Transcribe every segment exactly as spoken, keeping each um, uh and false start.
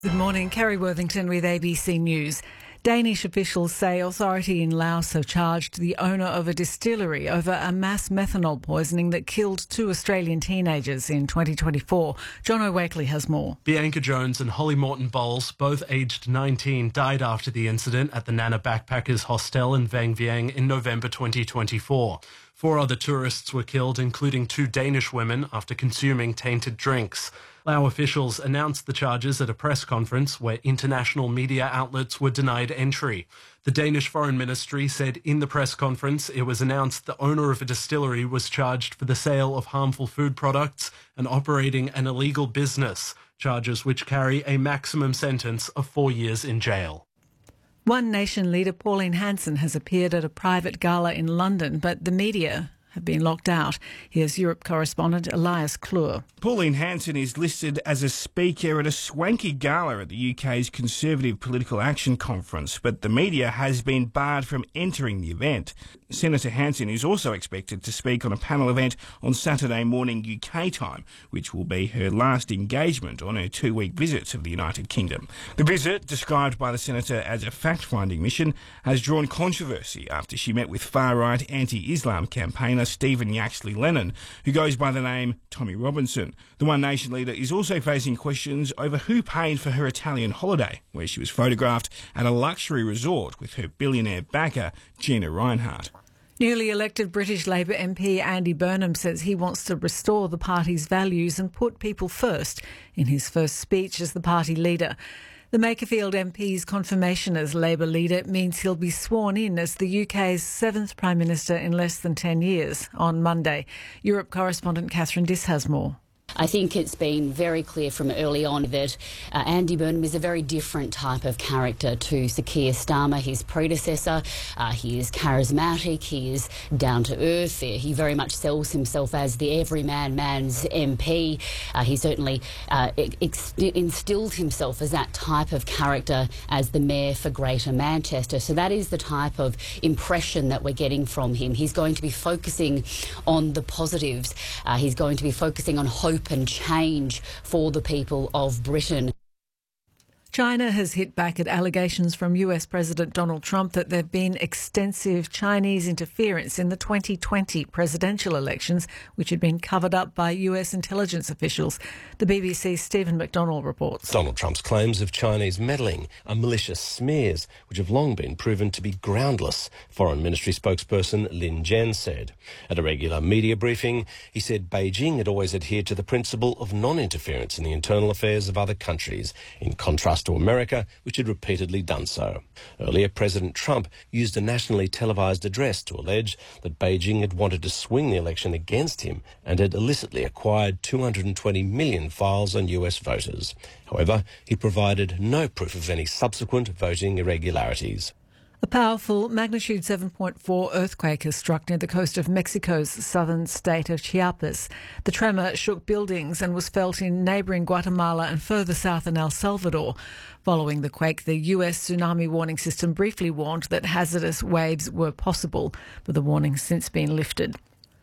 Good morning, Kerry Worthington with A B C News. Danish officials say authority in Laos have charged the owner of a distillery over a mass methanol poisoning that killed two Australian teenagers in twenty twenty-four. John O'Wakely has more. Bianca Jones and Holly Morton Bowles, both aged nineteen, died after the incident at the Nana Backpackers Hostel in Vang Vieng in November twenty twenty-four. Four other tourists were killed, including two Danish women, after consuming tainted drinks. Lao officials announced the charges at a press conference where international media outlets were denied entry. The Danish Foreign Ministry said in the press conference it was announced the owner of a distillery was charged for the sale of harmful food products and operating an illegal business, charges which carry a maximum sentence of four years in jail. One Nation leader Pauline Hanson has appeared at a private gala in London, but the media have been locked out. Here's Europe correspondent Elias Klur. Pauline Hanson is listed as a speaker at a swanky gala at the U K's Conservative Political Action Conference, but the media has been barred from entering the event. Senator Hanson is also expected to speak on a panel event on Saturday morning U K time, which will be her last engagement on her two-week visit to the United Kingdom. The visit, described by the senator as a fact-finding mission, has drawn controversy after she met with far-right anti-Islam campaigner Stephen Yaxley Lennon, who goes by the name Tommy Robinson. The One Nation leader is also facing questions over who paid for her Italian holiday, where she was photographed at a luxury resort with her billionaire backer, Gina Rinehart. Newly elected British Labour M P Andy Burnham says he wants to restore the party's values and put people first in his first speech as the party leader. The Makerfield M P's confirmation as Labour leader means he'll be sworn in as the U K's seventh Prime Minister in less than ten years on Monday. Europe correspondent Catherine Diss has more. I think it's been very clear from early on that uh, Andy Burnham is a very different type of character to Sir Keir Starmer, his predecessor. Uh, he is charismatic, he is down to earth, he very much sells himself as the everyman man's M P. Uh, he certainly uh, ex- instilled himself as that type of character as the Mayor for Greater Manchester. So that is the type of impression that we're getting from him. He's going to be focusing on the positives. Uh, he's going to be focusing on hope and change for the people of Britain. China has hit back at allegations from U S President Donald Trump that there have been extensive Chinese interference in the twenty twenty presidential elections, which had been covered up by U S intelligence officials. The B B C's Stephen McDonnell reports. Donald Trump's claims of Chinese meddling are malicious smears, which have long been proven to be groundless, Foreign Ministry spokesperson Lin Jian said. At a regular media briefing, he said Beijing had always adhered to the principle of non-interference in the internal affairs of other countries, in contrast to America, which had repeatedly done so. Earlier, President Trump used a nationally televised address to allege that Beijing had wanted to swing the election against him and had illicitly acquired two hundred twenty million files on U S voters. However, he provided no proof of any subsequent voting irregularities. A powerful magnitude seven point four earthquake has struck near the coast of Mexico's southern state of Chiapas. The tremor shook buildings and was felt in neighbouring Guatemala and further south in El Salvador. Following the quake, the U S tsunami warning system briefly warned that hazardous waves were possible, but the warning's since been lifted.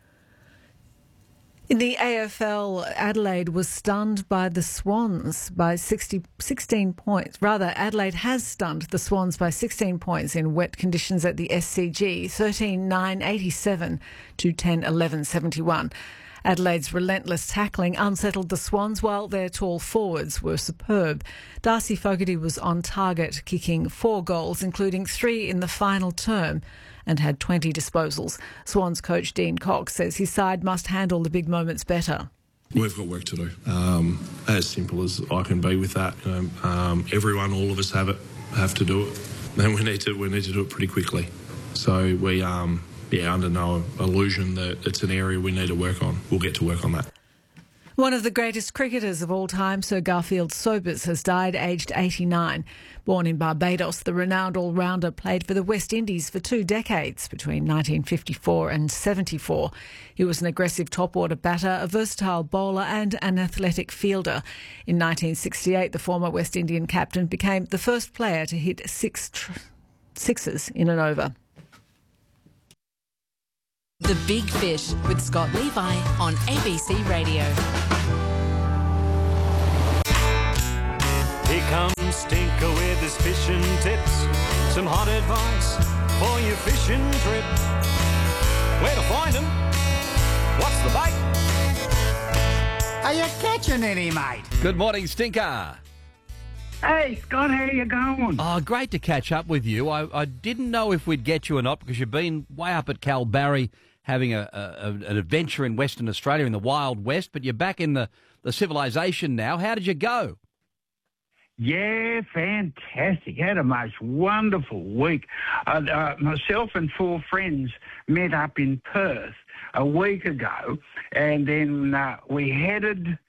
In the A F L, Adelaide was stunned by the Swans by sixty, sixteen points. Rather, Adelaide has stunned the Swans by sixteen points in wet conditions at the S C G, thirteen nine eighty-seven to ten eleven seventy-one. Adelaide's relentless tackling unsettled the Swans, while their tall forwards were superb. Darcy Fogarty was on target, kicking four goals, including three in the final term, and had twenty disposals. Swans coach Dean Cox says his side must handle the big moments better. We've got work to do. Um, as simple as I can be with that. You know, um, everyone, all of us have it, have to do it, and we need to we need to do it pretty quickly. So we, um, yeah, under no illusion that it's an area we need to work on. We'll get to work on that. One of the greatest cricketers of all time, Sir Garfield Sobers, has died aged eighty-nine. Born in Barbados, the renowned all-rounder played for the West Indies for two decades, between nineteen fifty-four and seventy-four. He was an aggressive top-order batter, a versatile bowler and an athletic fielder. In nineteen sixty-eight, the former West Indian captain became the first player to hit six tr- sixes in an over. The Big Fish with Scott Levi on A B C Radio. Here comes Stinker with his fishing tips. Some hot advice for your fishing trip. Where to find them? What's the bait? Are you catching any, mate? Good morning, Stinker. Hey, Scott, how you going? Oh, great to catch up with you. I, I didn't know if we'd get you or not because you've been way up at Kalbarri having a, a, an adventure in Western Australia in the Wild West, but you're back in the, the civilization now. How did you go? Yeah, fantastic. Had a most wonderful week. Uh, uh, myself and four friends met up in Perth a week ago, and then uh, we headed,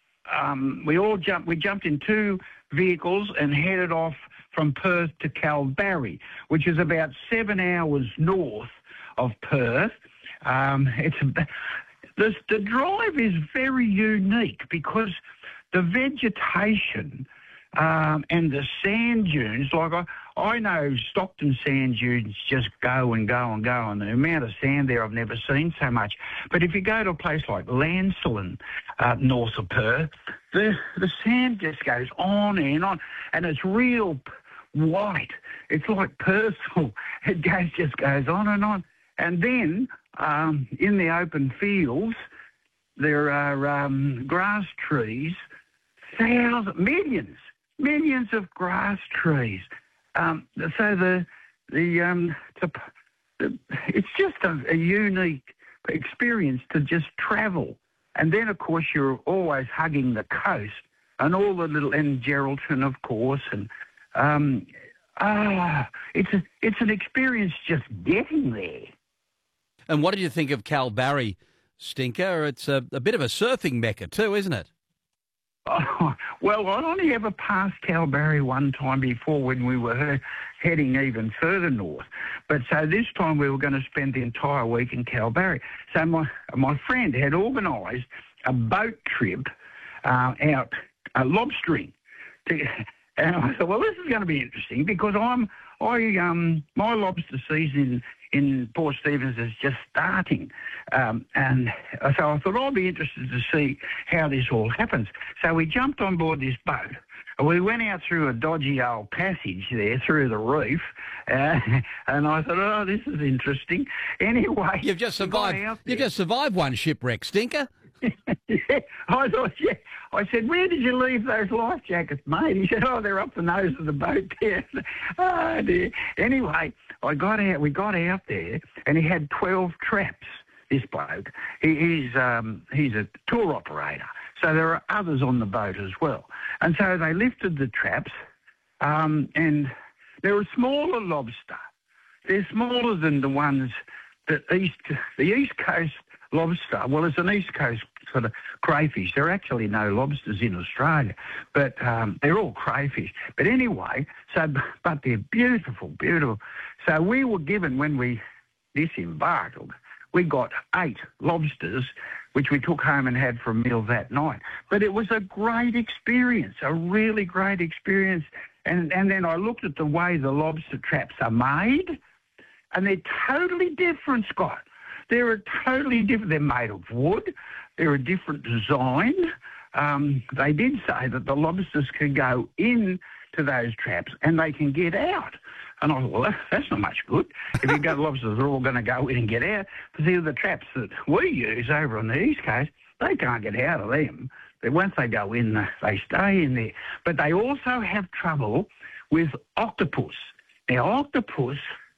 um, we all jumped, we jumped in two vehicles and headed off from Perth to Kalbarri, which is about seven hours north of Perth. Um, it's the, the drive is very unique because the vegetation um, and the sand dunes, like I, I know Stockton sand dunes just go and go and go, and the amount of sand there I've never seen so much. But if you go to a place like Lancelin, uh, north of Perth, the, the sand just goes on and on, and it's real white. It's like Perthville. It goes, just goes on and on. And then um, in the open fields, there are um, grass trees, thousands, millions, millions of grass trees. Um, so the the um, it's, a, it's just a, a unique experience to just travel. And then, of course, you're always hugging the coast and all the little, and Geraldton, of course, and um, ah, it's a, it's an experience just getting there. And what did you think of Kalbarri, Stinker? It's a, a bit of a surfing mecca too, isn't it? Oh, well, I'd only ever passed Kalbarri one time before when we were heading even further north. But so this time we were going to spend the entire week in Kalbarri. So my my friend had organised a boat trip uh, out uh, lobstering. To, and I thought, well, this is going to be interesting because I'm I um my lobster season in Port Stephens is just starting. Um, and so I thought I'll be interested to see how this all happens. So we jumped on board this boat. We went out through a dodgy old passage there through the reef, uh, and I thought, oh, this is interesting. Anyway, you've just survived. You've just survived one shipwreck, Stinker. Yeah, I thought, yeah. I said, where did you leave those life jackets, mate? He said, oh, they're up the nose of the boat there. Oh, dear. Anyway, I got out, we got out there, and he had twelve traps, this bloke. He, he's, um, he's a tour operator, so there are others on the boat as well. And so they lifted the traps, um, and they're a smaller lobster. They're smaller than the ones that east, the East Coast lobster. Well, it's an East Coast sort of crayfish. There are actually no lobsters in Australia, but um, they're all crayfish. But anyway, so but they're beautiful, beautiful. So we were given, when we disembarked, we got eight lobsters, which we took home and had for a meal that night. But it was a great experience, a really great experience. And, and then I looked at the way the lobster traps are made, and they're totally different, Scott. They're totally different. They're made of wood. They're a different design. Um, they did say that the lobsters can go in to those traps and they can get out. And I thought, well, that's not much good. If you got lobsters are all going to go in and get out. Because see, the traps that we use over on the East Coast, they can't get out of them. But once they go in, they stay in there. But they also have trouble with octopus. Now, octopus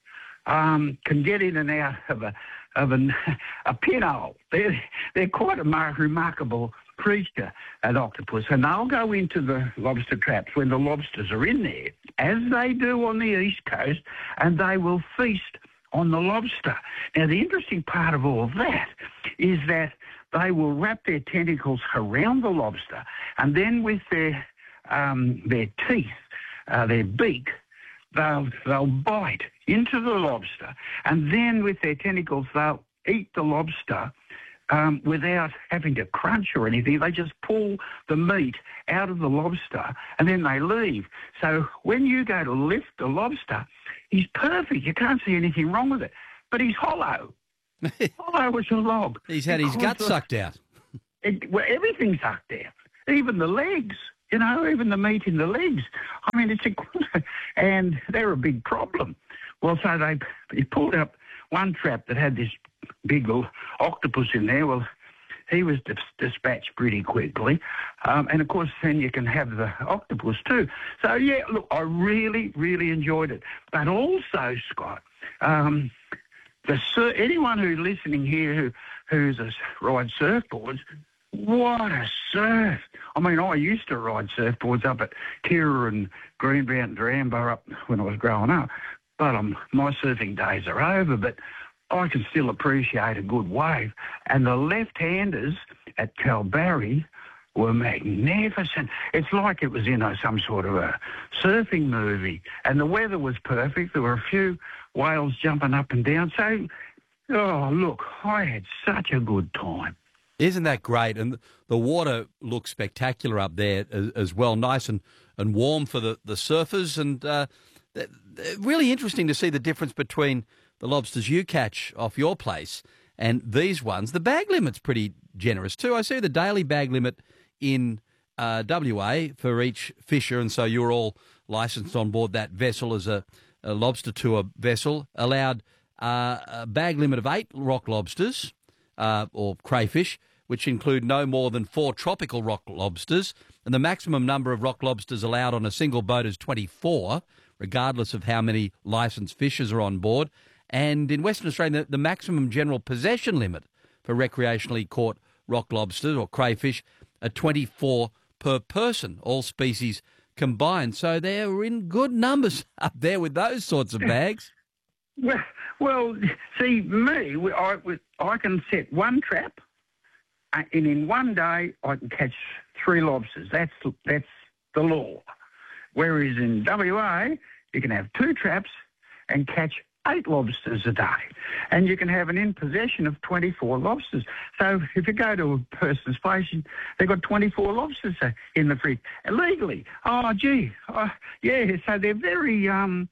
um, can get in and out of a of an, a pinhole. They're, they're quite a mar- remarkable creature, an octopus, and they'll go into the lobster traps when the lobsters are in there, as they do on the East Coast, and they will feast on the lobster. Now, the interesting part of all of that is that they will wrap their tentacles around the lobster, and then with their um, their teeth, uh, their beak, they'll they'll bite into the lobster, and then with their tentacles they'll eat the lobster um, without having to crunch or anything. They just pull the meat out of the lobster and then they leave. So when you go to lift the lobster, he's perfect. You can't see anything wrong with it. But he's hollow. Hollow as a log. He's had his guts sucked out. It, well, everything's sucked out, even the legs. You know, even the meat in the legs. I mean, it's a... And they're a big problem. Well, so they he pulled up one trap that had this big octopus in there. Well, he was dis- dispatched pretty quickly. Um, and, of course, then you can have the octopus too. So, yeah, look, I really, really enjoyed it. But also, Scott, um, the sur- anyone who's listening here who who's a rides surfboards, what a surf. I mean, I used to ride surfboards up at Kira and Greenbelt and Durango up when I was growing up. But um, my surfing days are over, but I can still appreciate a good wave. And the left-handers at Kalbarri were magnificent. It's like it was in a, some sort of a surfing movie. And the weather was perfect. There were a few whales jumping up and down. So, oh, look, I had such a good time. Isn't that great? And the water looks spectacular up there as, as well, nice and, and warm for the, the surfers. And uh, really interesting to see the difference between the lobsters you catch off your place and these ones. The bag limit's pretty generous too. I see the daily bag limit in uh, W A for each fisher, and so you're all licensed on board that vessel as a, a lobster tour vessel, allowed uh, a bag limit of eight rock lobsters uh, or crayfish, which include no more than four tropical rock lobsters, and the maximum number of rock lobsters allowed on a single boat is twenty-four, regardless of how many licensed fishers are on board. And in Western Australia, the, the maximum general possession limit for recreationally caught rock lobsters or crayfish are twenty-four per person, all species combined. So they're in good numbers up there with those sorts of bags. Well, well see, me, I, I can set one trap, and in one day I can catch three lobsters. That's that's the law. Whereas in W A, you can have two traps and catch eight lobsters a day. And you can have an in possession of twenty-four lobsters. So if you go to a person's place, they've got twenty-four lobsters in the fridge. Legally. Oh, gee. Oh, yeah, so they're very, um,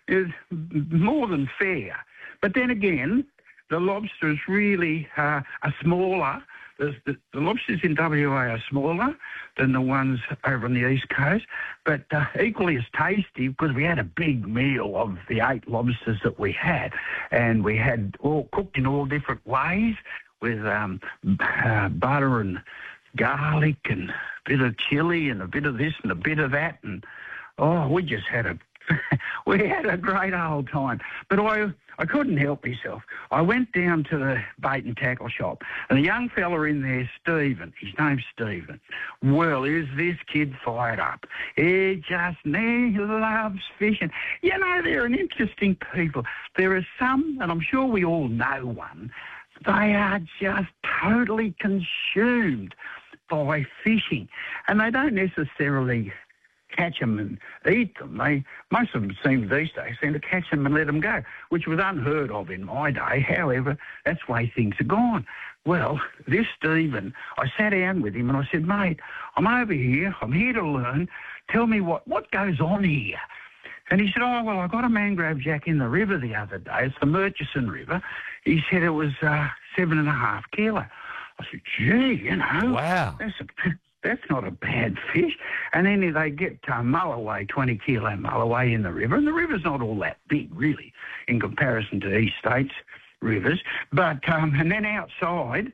more than fair. But then again, the lobsters really uh, are smaller. The, the, the lobsters in W A are smaller than the ones over on the East Coast, but uh, equally as tasty because we had a big meal of the eight lobsters that we had, and we had all cooked in all different ways with um, uh, butter and garlic and a bit of chilli and a bit of this and a bit of that, and oh, we just had a we had a great old time. But I I couldn't help myself. I went down to the bait and tackle shop, and a young fella in there, Stephen, his name's Stephen. Well, is this kid fired up? He just he loves fishing. You know, they're an interesting people. There are some, and I'm sure we all know one, they are just totally consumed by fishing, and they don't necessarily catch them and eat them. They, most of them seem these days seem to catch them and let them go, which was unheard of in my day. However, that's the way things are gone. Well, this Stephen, I sat down with him and I said, mate, I'm over here. I'm here to learn. Tell me what, what goes on here. And he said, oh, well, I got a mangrove jack in the river the other day. It's the Murchison River. He said it was uh, seven and a half kilo. I said, gee, you know. Wow. That's a... That's not a bad fish. And then they get uh, mulloway, twenty kilo mulloway in the river. And the river's not all that big, really, in comparison to East States rivers. But, um, and then outside,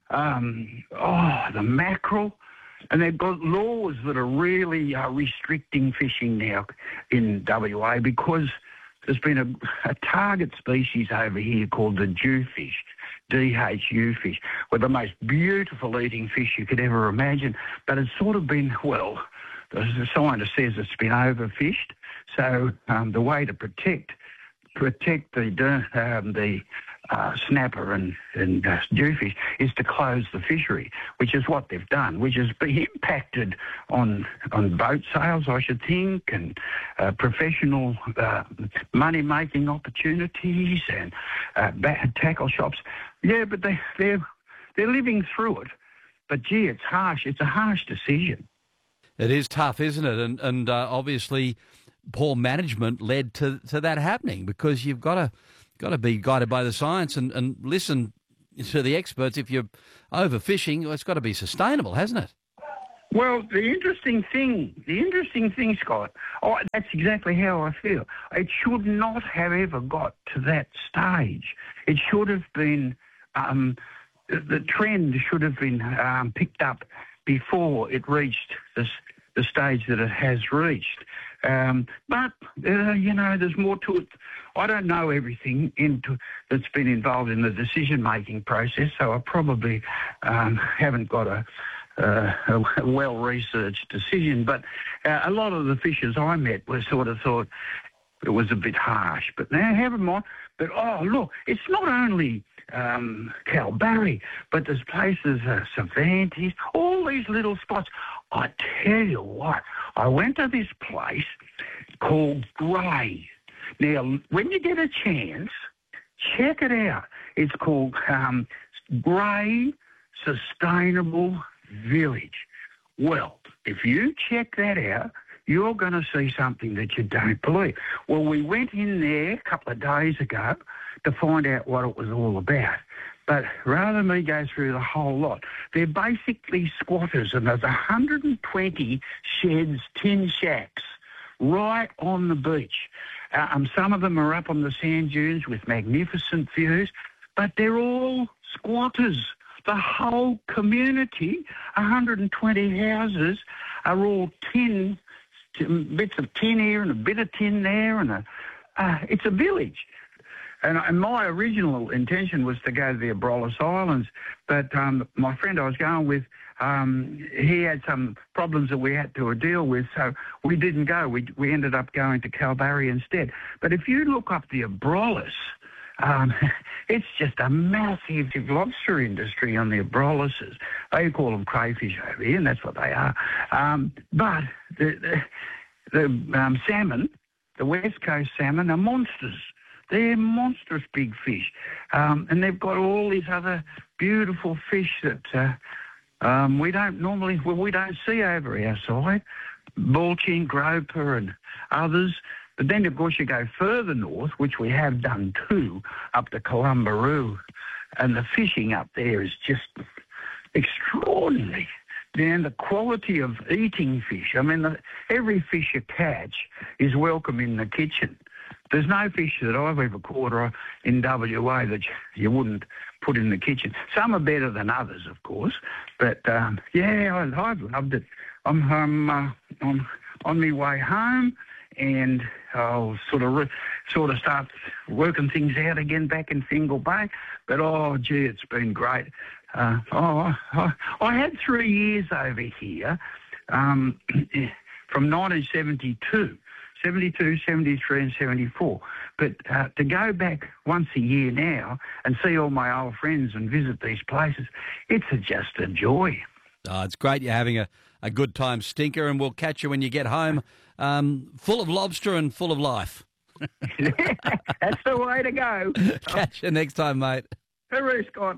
um, oh, the mackerel. And they've got laws that are really uh, restricting fishing now in W A because there's been a, a target species over here called the jewfish. D H U fish, were the most beautiful eating fish you could ever imagine, but it's sort of been, well, the scientist says it's been overfished, so um, the way to protect protect the um, the uh, snapper and, and uh, jewfish is to close the fishery, which is what they've done, which has been impacted on on boat sales, I should think, and uh, professional uh, money-making opportunities and uh, tackle shops. Yeah, but they, they're, they're living through it. But, gee, it's harsh. It's a harsh decision. It is tough, isn't it? And, and uh, obviously poor management led to, to that happening because you've got to got to be guided by the science and, and listen to the experts. If you're overfishing, it's got to be sustainable, hasn't it? Well, the interesting thing, the interesting thing, Scott, oh, that's exactly how I feel. It should not have ever got to that stage. It should have been, um, the, the trend should have been um, picked up before it reached this, the stage that it has reached. Um, but, uh, you know, there's more to it. I don't know everything into, that's been involved in the decision-making process, so I probably um, haven't got a... Uh, a well-researched decision, but uh, a lot of the fishers I met were sort of thought it was a bit harsh. But now, never mind. But, oh, look, it's not only um, Kalbarri, but there's places, uh, Cervantes, all these little spots. I tell you what, I went to this place called Grey. Now, when you get a chance, check it out. It's called um, Grey Sustainable Village. Well, if you check that out, you're going to see something that you don't believe. Well, we went in there a couple of days ago to find out what it was all about. But rather than me go through the whole lot, they're basically squatters, and there's one hundred twenty sheds, tin shacks, right on the beach. Uh, um, some of them are up on the sand dunes with magnificent views, but they're all squatters. The whole community, one hundred twenty houses, are all tin, bits of tin here and a bit of tin there, and a, uh, it's a village. And, and my original intention was to go to the Abrolhos Islands, but um, my friend I was going with, um, he had some problems that we had to deal with, so we didn't go. We, we ended up going to Kalbarri instead. But if you look up the Abrolhos, Um, it's just a massive lobster industry on the Abrolhoses. They call them crayfish over here, and that's what they are. Um, but the, the, the um, salmon, the West Coast salmon, are monsters. They're monstrous big fish. Um, and they've got all these other beautiful fish that uh, um, we don't normally, well, we don't see over our side. Bullchin, groper and others. But then, of course, you go further north, which we have done too, up to Columbaroo, and the fishing up there is just extraordinary. And the quality of eating fish, I mean, the, every fish you catch is welcome in the kitchen. There's no fish that I've ever caught or in W A that you wouldn't put in the kitchen. Some are better than others, of course, but um, yeah, I, I've loved it. I'm, I'm, uh, I'm on my way home, and I'll sort of re- sort of start working things out again back in Fingal Bay. But, oh, gee, it's been great. Uh, oh, I, I had three years over here um, from nineteen seventy-two, seventy-two, seventy-three and seventy-four. But uh, to go back once a year now and see all my old friends and visit these places, it's a, just a joy. Oh, it's great you're having a, a good time, Stinker, and we'll catch you when you get home. Um, full of lobster and full of life. That's the way to go. Catch you next time, mate. Hooroo, Scott.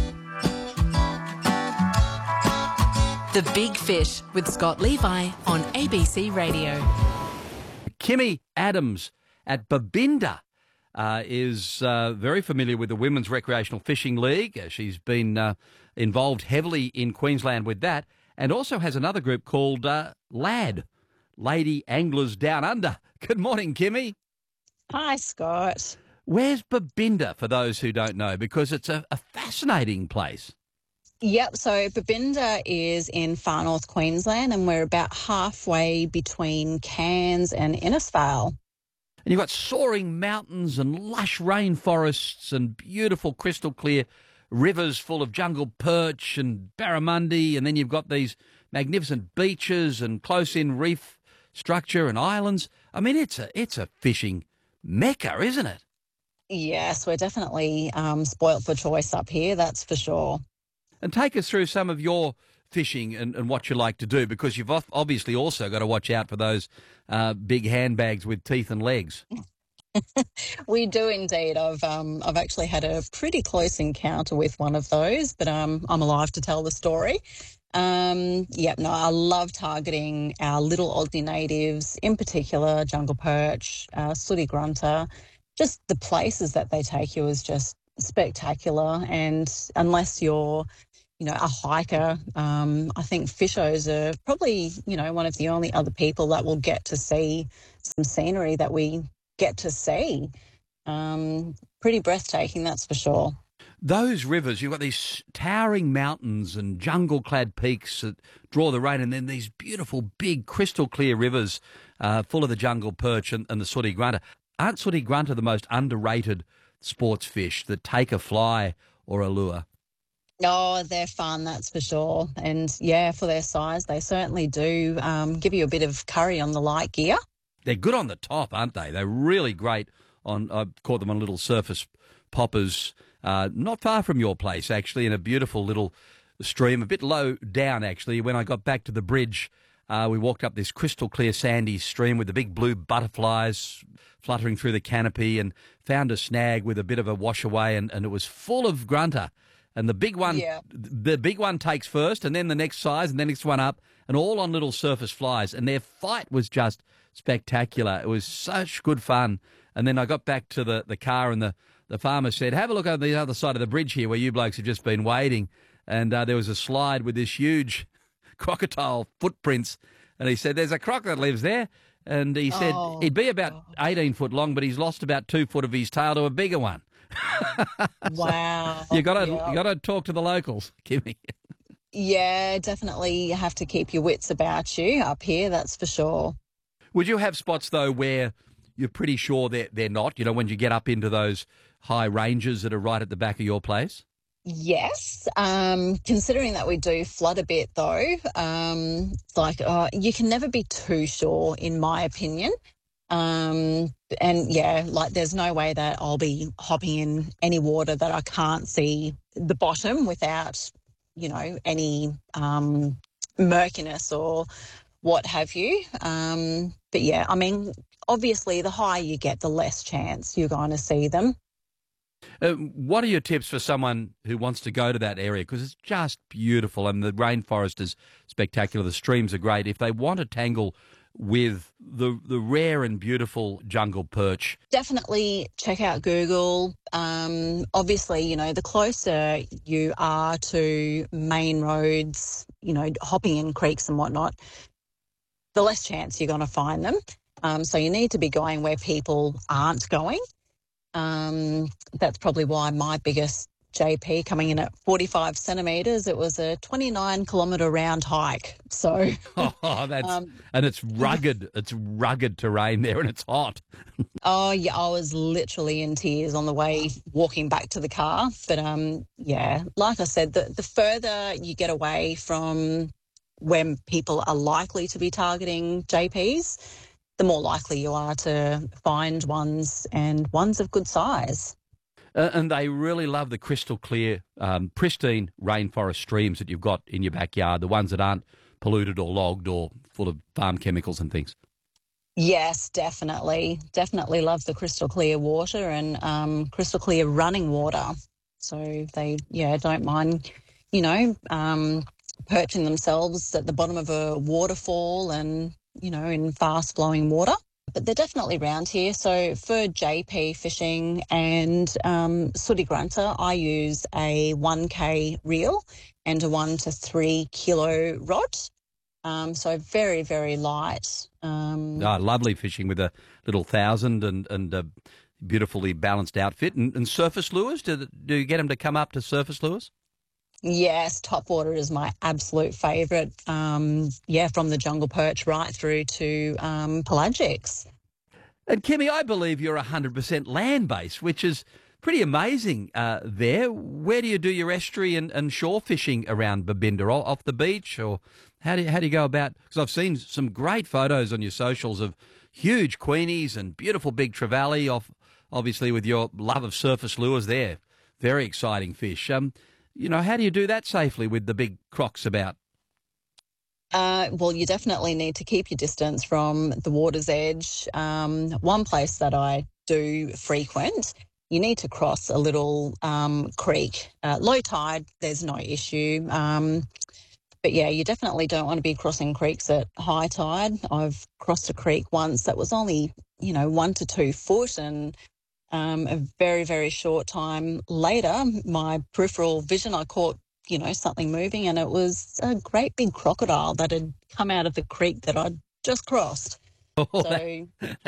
The Big Fish with Scott Levi on A B C Radio. Kimmy Adams at Babinda uh, is uh, very familiar with the Women's Recreational Fishing League. Uh, she's been uh, involved heavily in Queensland with that, and also has another group called uh, LAD, Lady Anglers Down Under. Good morning, Kimmy. Hi, Scott. Where's Babinda, for those who don't know? Because it's a, a fascinating place. Yep, so Babinda is in far north Queensland, and we're about halfway between Cairns and Innisfail. And you've got soaring mountains and lush rainforests and beautiful crystal clear rivers full of jungle perch and barramundi, and then you've got these magnificent beaches and close-in reef structure and islands. I mean, it's a it's a fishing mecca, isn't it? Yes, we're definitely um, spoilt for choice up here, that's for sure. And take us through some of your fishing and, and what you like to do, because you've obviously also got to watch out for those uh, big handbags with teeth and legs. We do indeed. I've um, I've actually had a pretty close encounter with one of those, but um, I'm alive to tell the story. Um, yeah, no, I love targeting our little Aussie natives, in particular jungle perch, uh, sooty grunter. Just the places that they take you is just spectacular, and unless you're you know, a hiker. Um, I think fishers are probably, you know, one of the only other people that will get to see some scenery that we get to see. Um, pretty breathtaking, that's for sure. Those rivers, you've got these towering mountains and jungle-clad peaks that draw the rain, and then these beautiful, big, crystal-clear rivers uh, full of the jungle perch and, and the sooty grunter. Aren't sooty grunter the most underrated sports fish that take a fly or a lure? Oh, they're fun, that's for sure. And, yeah, for their size, they certainly do um, give you a bit of curry on the light gear. They're good on the top, aren't they? They're really great on, I caught them on little surface poppers, uh, not far from your place, actually, in a beautiful little stream, a bit low down, actually. When I got back to the bridge, uh, we walked up this crystal clear sandy stream with the big blue butterflies fluttering through the canopy and found a snag with a bit of a wash away, and, and it was full of grunter. And the big one, yeah. the big one takes first, and then the next size, and the next one up, and all on little surface flies. And their fight was just spectacular. It was such good fun. And then I got back to the, the car, and the, the farmer said, have a look on the other side of the bridge here where you blokes have just been wading. And uh, there was a slide with this huge crocodile footprints. And he said, there's a croc that lives there. And he said oh. he'd be about eighteen foot long, but he's lost about two foot of his tail to a bigger one. Wow. you got to yeah. you got to talk to the locals, Kimmy. Yeah, definitely you have to keep your wits about you up here, that's for sure. Would you have spots, though, where you're pretty sure they're, they're not, you know, when you get up into those high ranges that are right at the back of your place? Yes. Um, considering that we do flood a bit, though, um, like uh, you can never be too sure, in my opinion. Um, and, yeah, like there's no way that I'll be hopping in any water that I can't see the bottom without, you know, any um, murkiness or what have you. Um, but, yeah, I mean, obviously the higher you get, the less chance you're going to see them. Uh, what are your tips for someone who wants to go to that area? Because it's just beautiful and the rainforest is spectacular. The streams are great. If they want to tangle with the the rare and beautiful jungle perch, definitely check out Google. Um, obviously, you know, the closer you are to main roads, you know, hopping in creeks and whatnot, the less chance you're going to find them. Um, so you need to be going where people aren't going. Um, that's probably why my biggest J P coming in at forty-five centimetres, it was a twenty-nine kilometre round hike. So, oh, that's um, and it's rugged. It's rugged terrain there, and it's hot. Oh yeah, I was literally in tears on the way walking back to the car. But um, yeah, like I said, the the further you get away from when people are likely to be targeting J Ps, the more likely you are to find ones and ones of good size. Uh, and they really love the crystal clear, um, pristine rainforest streams that you've got in your backyard, the ones that aren't polluted or logged or full of farm chemicals and things. Yes, definitely. Definitely love the crystal clear water and um, crystal clear running water. So they, yeah, don't mind, you know, um, perching themselves at the bottom of a waterfall and, you know, in fast flowing water. But they're definitely around here. So for J P fishing and um, sooty grunter, I use a one K reel and a one to three kilo rod. Um, so very, very light. Um, oh, lovely fishing with a little thousand and, and a beautifully balanced outfit. And, and surface lures, do, do you get them to come up to surface lures? Yes, topwater is my absolute favourite. Um, yeah, from the jungle perch right through to um, pelagics. And Kimmy, I believe you're one hundred percent land-based, which is pretty amazing uh, there. Where do you do your estuary and, and shore fishing around Babinda? Off the beach, or how do you, how do you go about? Because I've seen some great photos on your socials of huge queenies and beautiful big trevally, off, obviously with your love of surface lures there. Very exciting fish. Um, You know, how do you do that safely with the big crocs about? Uh, well, you definitely need to keep your distance from the water's edge. Um, one place that I do frequent, you need to cross a little um, creek. Uh, low tide, there's no issue. Um, but, yeah, you definitely don't want to be crossing creeks at high tide. I've crossed a creek once that was only, you know, one to two foot and Um, a very, very short time later, my peripheral vision, I caught you know, something moving, and it was a great big crocodile that had come out of the creek that I'd just crossed. Oh, So that,